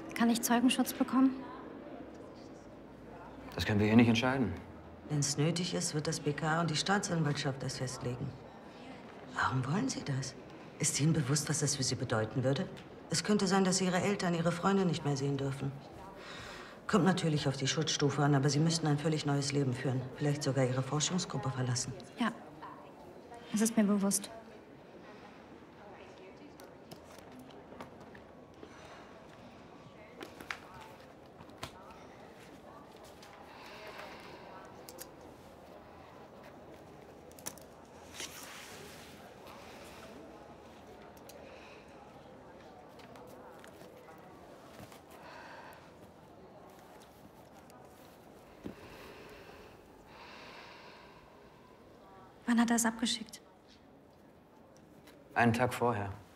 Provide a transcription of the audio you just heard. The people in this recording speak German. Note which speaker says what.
Speaker 1: Kann ich Zeugenschutz bekommen?
Speaker 2: Das können wir hier nicht entscheiden.
Speaker 3: Wenn es nötig ist, wird das BKA und die Staatsanwaltschaft das festlegen. Warum wollen Sie das? Ist Ihnen bewusst, was das für Sie bedeuten würde? Es könnte sein, dass Sie Ihre Eltern, Ihre Freunde nicht mehr sehen dürfen. Kommt natürlich auf die Schutzstufe an, aber Sie müssten ein völlig neues Leben führen. Vielleicht sogar Ihre Forschungsgruppe verlassen.
Speaker 1: Ja, es ist mir bewusst. Wann hat er es abgeschickt?
Speaker 2: Einen Tag vorher.